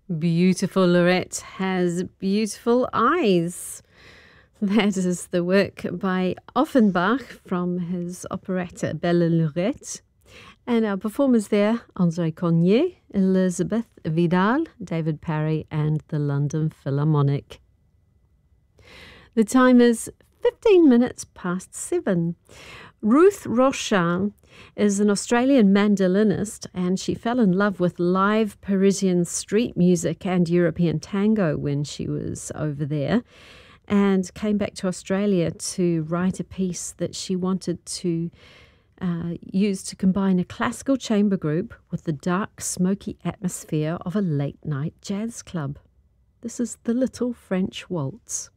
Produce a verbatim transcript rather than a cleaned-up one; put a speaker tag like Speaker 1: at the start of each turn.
Speaker 1: Beautiful Lorette has beautiful eyes. That is the work by Offenbach from his operetta Belle Lorette. And our performers there, André Cognier, Elizabeth Vidal, David Parry, and the London Philharmonic. The time is fifteen minutes past seven. Ruth Rochin is an Australian mandolinist, and she fell in love with live Parisian street music and European tango when she was over there, and came back to Australia to write a piece that she wanted to uh, use to combine a classical chamber group with the dark, smoky atmosphere of a late-night jazz club. This is the Little French Waltz.